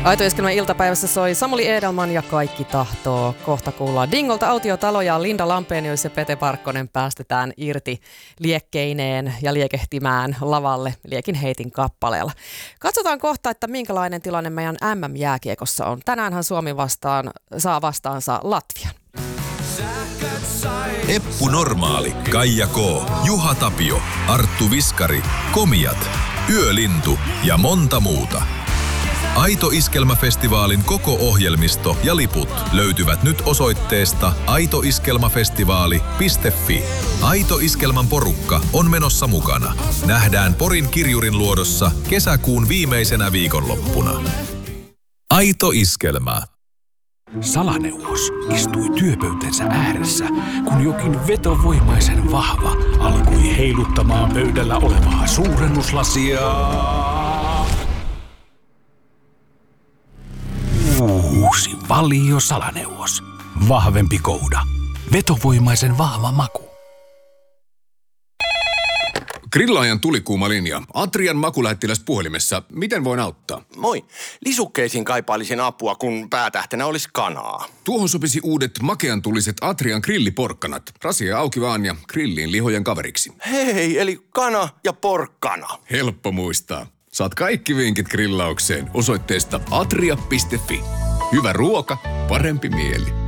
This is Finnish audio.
Aitoiskelman iltapäivässä soi Samuli Edelman ja Kaikki tahtoo. Kohta kuullaan Dingolta Autiotalo ja Linda Lampenius ja Pete Parkkonen päästetään irti liekkeineen ja liekehtimään lavalle liekin heitin kappaleella. Katsotaan kohta, että minkälainen tilanne meidän MM-jääkiekossa on. Tänäänhän Suomi saa vastaansa Latvian. Eppu Normaali, Kaija K, Juha Tapio, Arttu Viskari, Komiat, Yölintu ja monta muuta. Aito Iskelmäfestivaalin koko ohjelmisto ja liput löytyvät nyt osoitteesta aitoiskelmafestivaali.fi. Aito Iskelman porukka on menossa mukana. Nähdään Porin Kirjurin luodossa kesäkuun viimeisenä viikonloppuna. Aito Iskelmä. Salaneuvos istui työpöytänsä ääressä, kun jokin vetovoimaisen vahva alkoi heiluttamaan pöydällä olevaa suurennuslasia. Uusi Valio Salaneuvos. Vahvempi kouda. Vetovoimaisen vahva maku. Grillaajan tulikuuma linja. Atrian makulähettiläs puhelimessa. Miten voin auttaa? Moi. Lisukkeisiin kaipailisin apua, kun päätähtenä olisi kanaa. Tuohon sopisi uudet makean tuliset Atrian grilliporkkanat. Rasia auki vaan ja grilliin lihojen kaveriksi. Hei, eli kana ja porkkana. Helppo muistaa. Saat kaikki vinkit grillaukseen osoitteesta atria.fi. Hyvä ruoka, parempi mieli.